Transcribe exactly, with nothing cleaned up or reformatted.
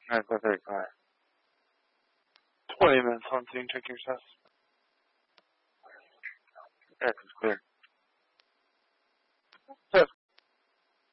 nine four thirty-five. twenty minutes on scene, check your test. X is clear.